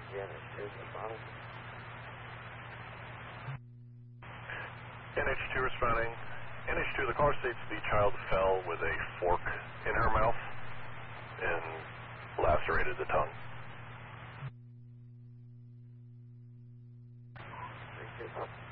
Yeah, NH2 responding. NH2 responding. NH2, the caller states the child fell with a fork in her mouth and lacerated the tongue. 3-2.